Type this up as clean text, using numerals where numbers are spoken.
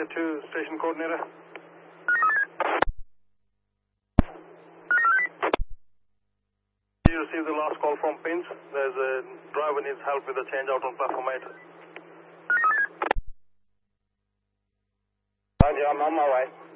Delta 2, station coordinator. You received the last call from Pins. There's a driver needs help with a change out on platform 8. Roger, I'm on my way.